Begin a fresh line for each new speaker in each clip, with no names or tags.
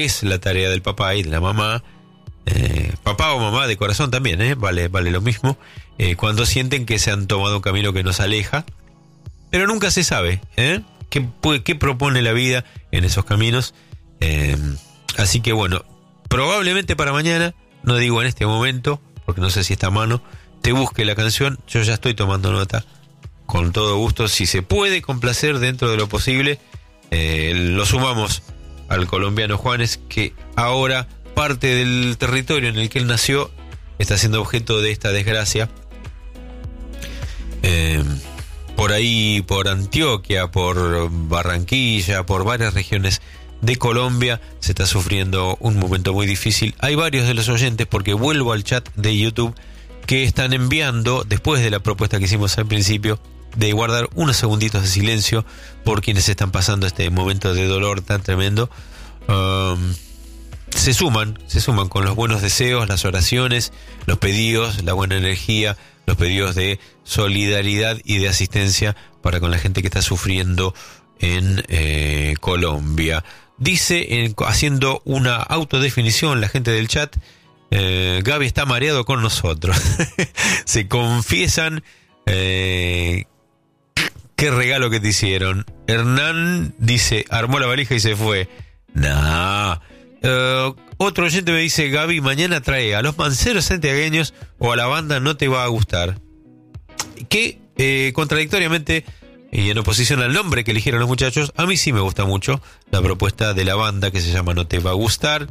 es la tarea del papá y de la mamá, papá o mamá de corazón también, vale lo mismo, cuando sienten que se han tomado un camino que nos aleja, pero nunca se sabe qué propone la vida en esos caminos. Así que bueno, probablemente para mañana, no digo en este momento, porque no sé si está a mano, te busque la canción. Yo ya estoy tomando nota con todo gusto. Si se puede complacer dentro de lo posible, lo sumamos al colombiano Juanes, que ahora parte del territorio en el que él nació está siendo objeto de esta desgracia. Por ahí, por Antioquia, por Barranquilla, por varias regiones de Colombia, se está sufriendo un momento muy difícil. Hay varios de los oyentes, porque vuelvo al chat de YouTube, que están enviando, después de la propuesta que hicimos al principio, de guardar unos segunditos de silencio por quienes están pasando este momento de dolor tan tremendo. Se suman con los buenos deseos, las oraciones, los pedidos, la buena energía, los pedidos de solidaridad y de asistencia para con la gente que está sufriendo en Colombia. Dice, haciendo una autodefinición, la gente del chat, Gaby está mareado con nosotros. Se confiesan. Qué regalo que te hicieron. Hernán dice, armó la valija y se fue. Nah. Otro oyente me dice, Gaby, mañana trae a los manceros santiagueños o a la banda No Te Va a Gustar. Que contradictoriamente y en oposición al nombre que eligieron los muchachos, a mí sí me gusta mucho la propuesta de la banda, que se llama No Te Va a Gustar.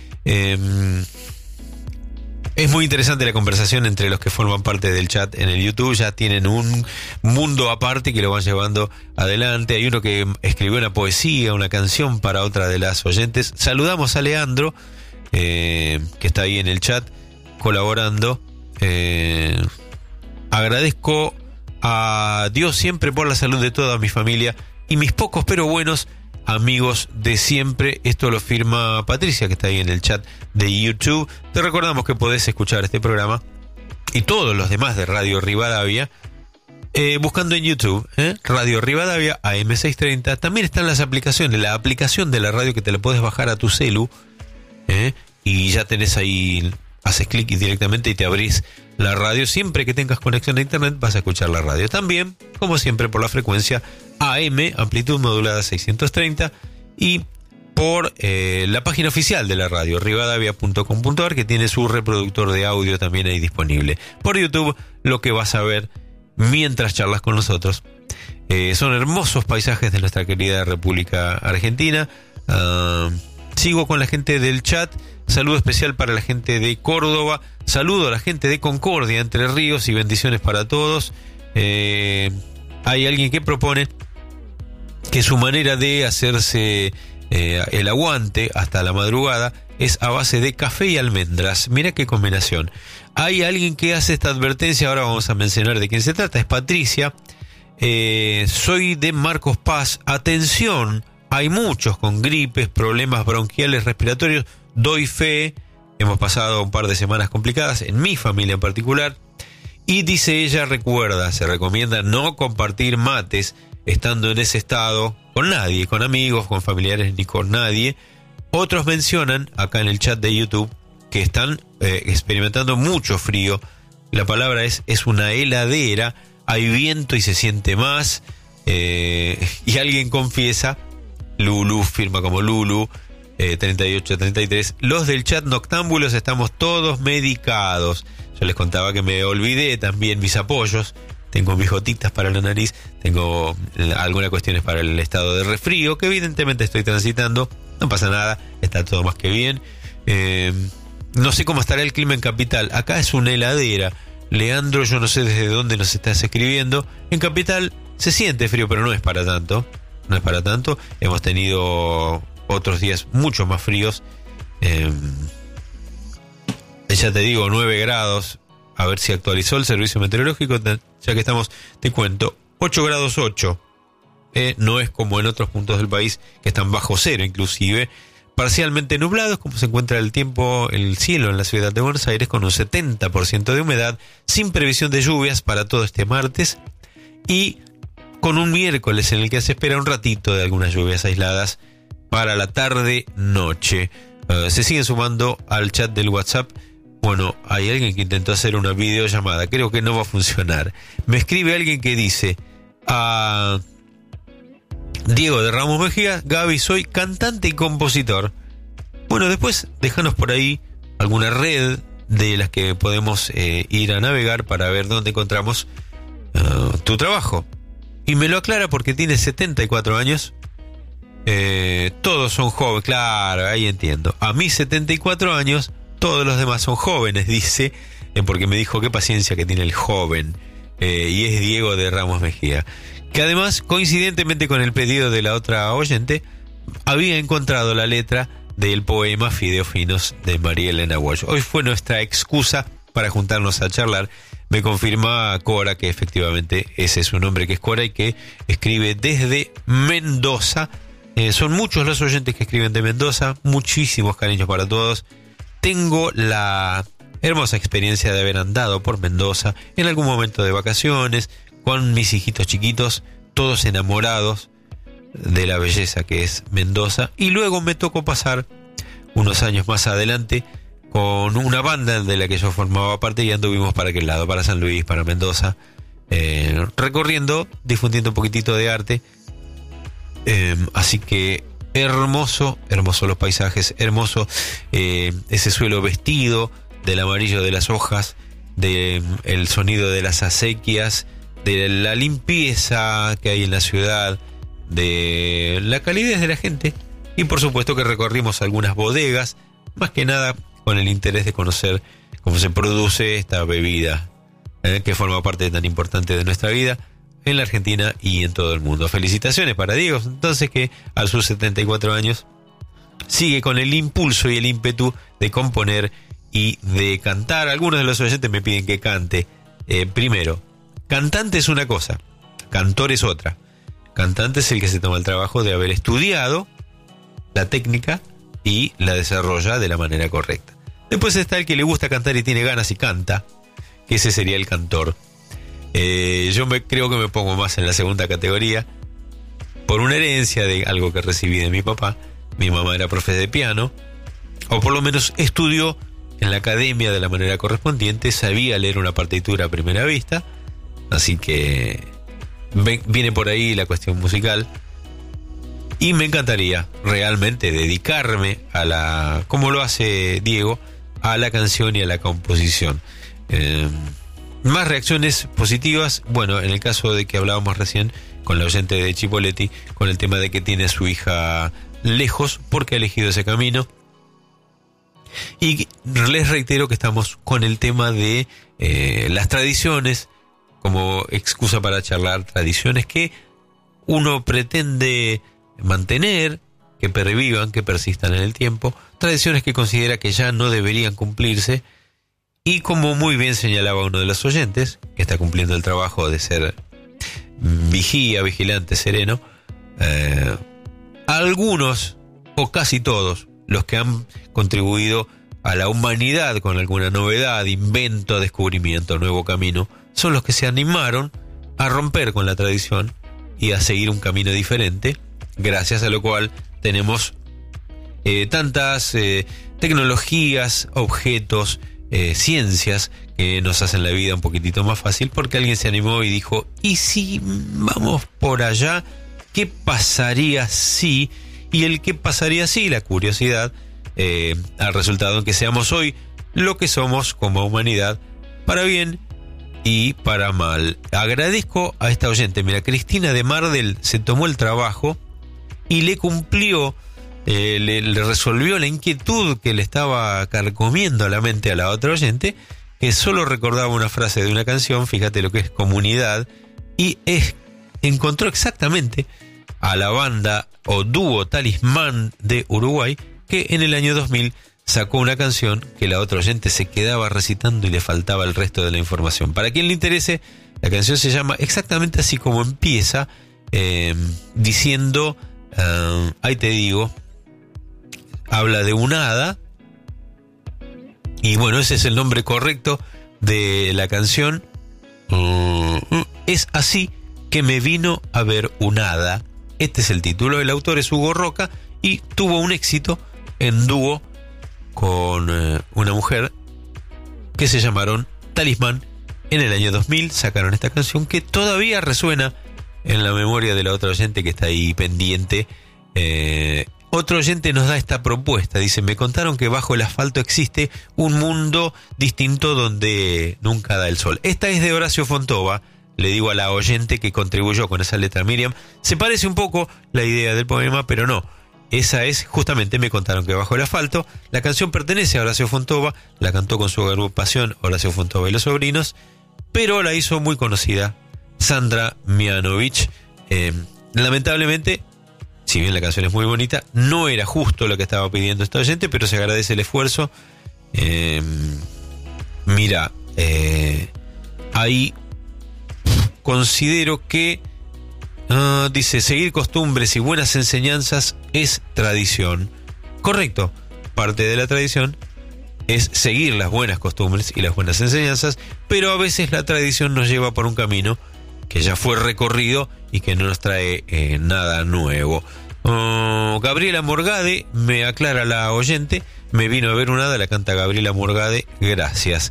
Es muy interesante la conversación entre los que forman parte del chat en el YouTube. Ya tienen un mundo aparte que lo van llevando adelante. Hay uno que escribió una poesía, una canción para otra de las oyentes. Saludamos a Leandro, que está ahí en el chat colaborando. Agradezco a Dios siempre por la salud de toda mi familia y mis pocos pero buenos amigos de siempre. Esto lo firma Patricia, que está ahí en el chat de YouTube. Te recordamos que podés escuchar este programa y todos los demás de Radio Rivadavia buscando en YouTube Radio Rivadavia AM630. También están las aplicaciones, la aplicación de la radio que te la podés bajar a tu celu, y ya tenés ahí, haces clic directamente y te abrís la radio. Siempre que tengas conexión a internet vas a escuchar la radio. También, como siempre, por la frecuencia AM, amplitud modulada 630, y por la página oficial de la radio, rivadavia.com.ar, que tiene su reproductor de audio también ahí disponible. Por YouTube, lo que vas a ver mientras charlas con nosotros son hermosos paisajes de nuestra querida República Argentina. Sigo con la gente del chat. Saludo especial para la gente de Córdoba. Saludo a la gente de Concordia, Entre Ríos, y bendiciones para todos. Hay alguien que propone que su manera de hacerse el aguante hasta la madrugada es a base de café y almendras. Mira qué combinación. Hay alguien que hace esta advertencia, ahora vamos a mencionar de quién se trata, es Patricia. Soy de Marcos Paz. Atención, hay muchos con gripes, problemas bronquiales, respiratorios. Doy fe, hemos pasado un par de semanas complicadas, en mi familia en particular. Y dice ella, se recomienda no compartir mates estando en ese estado con nadie, con amigos, con familiares, ni con nadie. Otros mencionan acá en el chat de YouTube que están experimentando mucho frío. La palabra es una heladera, hay viento y se siente más. Y alguien confiesa, Lulu, firma como Lulu, 3833, los del chat noctámbulos estamos todos medicados. Yo les contaba que me olvidé también mis apoyos. Tengo mis gotitas para la nariz, tengo algunas cuestiones para el estado de resfrío, que evidentemente estoy transitando. No pasa nada, está todo más que bien. No sé cómo estará el clima en Capital. Acá es una heladera. Leandro, yo no sé desde dónde nos estás escribiendo. En Capital se siente frío, pero no es para tanto. No es para tanto. Hemos tenido otros días mucho más fríos. Ya te digo, 9 grados. A ver si actualizó el servicio meteorológico. Ya que estamos, te cuento, 8 grados 8. No es como en otros puntos del país que están bajo cero inclusive. Parcialmente nublados, como se encuentra el tiempo, el cielo en la ciudad de Buenos Aires, con un 70% de humedad, sin previsión de lluvias para todo este martes, y con un miércoles en el que se espera un ratito de algunas lluvias aisladas para la tarde-noche. Se siguen sumando al chat del WhatsApp. Bueno, hay alguien que intentó hacer una videollamada. Creo que no va a funcionar. Me escribe alguien que dice: Diego de Ramos Mejía, Gaby, soy cantante y compositor. Bueno, después déjanos por ahí alguna red de las que podemos ir a navegar para ver dónde encontramos tu trabajo. Y me lo aclara porque tiene 74 años. Todos son jóvenes, claro, ahí entiendo. A mis 74 años, todos los demás son jóvenes, dice, porque me dijo qué paciencia que tiene el joven. Y es Diego de Ramos Mejía, que además, coincidentemente con el pedido de la otra oyente, había encontrado la letra del poema Fideos Finos de María Elena Walsh. Hoy fue nuestra excusa para juntarnos a charlar. Me confirma Cora que efectivamente ese es su nombre, que es Cora, y que escribe desde Mendoza. Son muchos los oyentes que escriben de Mendoza. Muchísimos cariños para todos. Tengo la hermosa experiencia de haber andado por Mendoza en algún momento de vacaciones con mis hijitos chiquitos, todos enamorados de la belleza que es Mendoza. Y luego me tocó pasar unos años más adelante con una banda de la que yo formaba parte y anduvimos para aquel lado, para San Luis, para Mendoza, recorriendo, difundiendo un poquitito de arte. Así que hermoso los paisajes, hermoso ese suelo vestido del amarillo de las hojas, del sonido de las acequias, de la limpieza que hay en la ciudad, de la calidez de la gente. Y por supuesto que recorrimos algunas bodegas, más que nada con el interés de conocer cómo se produce esta bebida, que forma parte tan importante de nuestra vida en la Argentina y en todo el mundo. Felicitaciones para Diego, entonces, que a sus 74 años sigue con el impulso y el ímpetu de componer y de cantar. Algunos de los oyentes me piden que cante. Primero, cantante es una cosa, cantor es otra. Cantante es el que se toma el trabajo de haber estudiado la técnica y la desarrolla de la manera correcta. Después está el que le gusta cantar y tiene ganas y canta, que ese sería el cantor. Yo creo que me pongo más en la segunda categoría por una herencia de algo que recibí de mi papá. Mi mamá era profe de piano, o por lo menos estudió en la academia de la manera correspondiente, sabía leer una partitura a primera vista, así que viene por ahí la cuestión musical. Y me encantaría realmente dedicarme a la, como lo hace Diego, a la canción y a la composición. Más reacciones positivas, bueno, en el caso de que hablábamos recién con la oyente de Chipoleti, con el tema de que tiene a su hija lejos porque ha elegido ese camino. Y les reitero que estamos con el tema de las tradiciones, como excusa para charlar, tradiciones que uno pretende mantener, que pervivan, que persistan en el tiempo, tradiciones que considera que ya no deberían cumplirse. Y como muy bien señalaba uno de los oyentes, que está cumpliendo el trabajo de ser vigilante, sereno, algunos o casi todos los que han contribuido a la humanidad con alguna novedad, invento, descubrimiento, nuevo camino, son los que se animaron a romper con la tradición y a seguir un camino diferente, gracias a lo cual tenemos tantas tecnologías, objetos, ciencias que nos hacen la vida un poquitito más fácil, porque alguien se animó y dijo: ¿y si vamos por allá? ¿Qué pasaría si? Y el qué pasaría si, la curiosidad, al resultado en que seamos hoy lo que somos como humanidad, para bien y para mal. Agradezco a esta oyente, mira, Cristina de Mardel se tomó el trabajo y le cumplió, le resolvió la inquietud que le estaba carcomiendo la mente a la otra oyente, que solo recordaba una frase de una canción, fíjate lo que es comunidad, y encontró exactamente a la banda o dúo Talismán de Uruguay, que en el año 2000 sacó una canción que la otra oyente se quedaba recitando y le faltaba el resto de la información. Para quien le interese, la canción se llama exactamente así como empieza, diciendo, ahí te digo, habla de una hada, y bueno, ese es el nombre correcto de la canción. Es así que me vino a ver una hada. Este es el título, el autor es Hugo Roca y tuvo un éxito en dúo con una mujer que se llamaron Talismán. En el año 2000 sacaron esta canción que todavía resuena en la memoria de la otra oyente que está ahí pendiente. Otro oyente nos da esta propuesta, dice: me contaron que bajo el asfalto existe un mundo distinto donde nunca da el sol. Esta es de Horacio Fontova, le digo a la oyente que contribuyó con esa letra, Miriam. Se parece un poco la idea del poema, pero no. Esa es justamente Me contaron que bajo el asfalto. La canción pertenece a Horacio Fontova, la cantó con su agrupación Horacio Fontova y los Sobrinos, pero la hizo muy conocida Sandra Mianovich. Lamentablemente, si bien la canción es muy bonita, no era justo lo que estaba pidiendo esta oyente, pero se agradece el esfuerzo. Mira, ahí considero que dice: seguir costumbres y buenas enseñanzas es tradición. Correcto, parte de la tradición es seguir las buenas costumbres y las buenas enseñanzas, pero a veces la tradición nos lleva por un camino que ya fue recorrido y que no nos trae nada nuevo. Gabriela Morgade, me aclara la oyente, me vino a ver un hada, la canta Gabriela Morgade, gracias.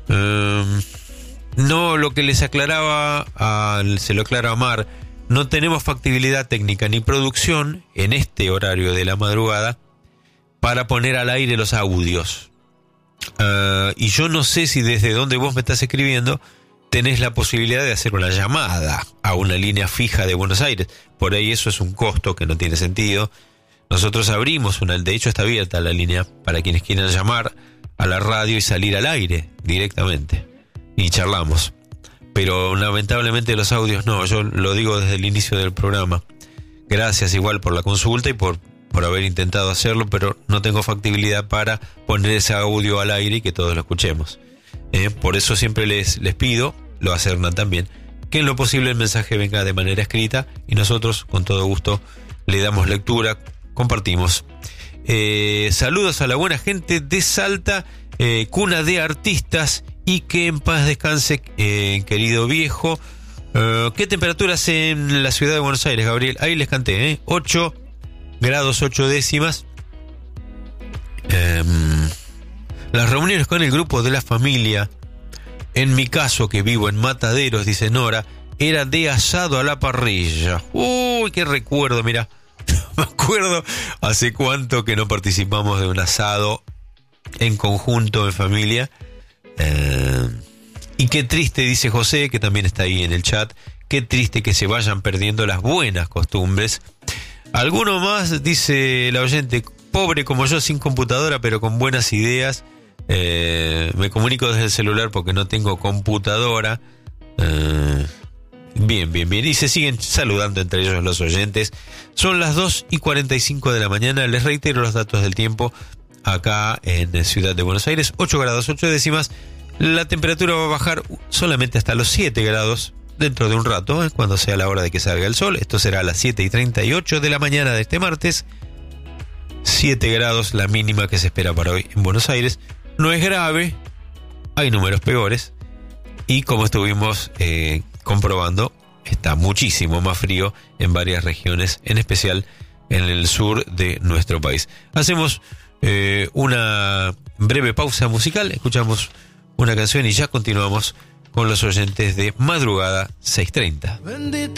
No, lo que les aclaraba, se lo aclara a Mar, no tenemos factibilidad técnica ni producción en este horario de la madrugada para poner al aire los audios. Y yo no sé si desde donde vos me estás escribiendo tenés la posibilidad de hacer una llamada a una línea fija de Buenos Aires. Por ahí eso es un costo que no tiene sentido. Nosotros abrimos de hecho está abierta la línea para quienes quieran llamar a la radio y salir al aire directamente. Y charlamos. Pero lamentablemente los audios no, yo lo digo desde el inicio del programa. Gracias igual por la consulta y por haber intentado hacerlo, pero no tengo factibilidad para poner ese audio al aire y que todos lo escuchemos. Por eso siempre les pido, lo hace Hernán también, que en lo posible el mensaje venga de manera escrita y nosotros con todo gusto le damos lectura, compartimos. Saludos a la buena gente de Salta, cuna de artistas, y que en paz descanse, querido viejo. ¿Qué temperaturas en la ciudad de Buenos Aires, Gabriel? Ahí les canté, 8 grados 8 décimas. Las reuniones con el grupo de la familia, en mi caso que vivo en Mataderos, dice Nora, era de asado a la parrilla. Uy, qué recuerdo, mira. Me acuerdo hace cuánto que no participamos de un asado en conjunto, en familia. Y qué triste, dice José, que también está ahí en el chat, qué triste que se vayan perdiendo las buenas costumbres. Alguno más, dice la oyente, pobre como yo, sin computadora pero con buenas ideas. Me comunico desde el celular porque no tengo computadora. Bien. Y se siguen saludando entre ellos los oyentes. Son las 2:45 de la mañana. Les reitero los datos del tiempo acá en Ciudad de Buenos Aires. 8 grados 8 décimas. La temperatura va a bajar solamente hasta los 7 grados dentro de un rato, cuando sea la hora de que salga el sol. Esto será a las 7:38 de la mañana de este martes. 7 grados la mínima que se espera para hoy en Buenos Aires. No es grave, hay números peores. Y como estuvimos comprobando, está muchísimo más frío en varias regiones, en especial en el sur de nuestro país. Hacemos una breve pausa musical, escuchamos una canción y ya continuamos con los oyentes de Madrugada 6:30.